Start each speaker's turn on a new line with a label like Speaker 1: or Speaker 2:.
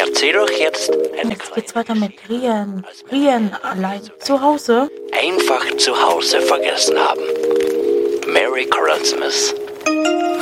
Speaker 1: erzähl doch jetzt eine
Speaker 2: Jetzt
Speaker 1: kleine
Speaker 2: geht's weiter mit
Speaker 1: Geschichte.
Speaker 2: Rian. Rian allein zu Hause.
Speaker 1: Einfach zu Hause vergessen haben. Merry Christmas.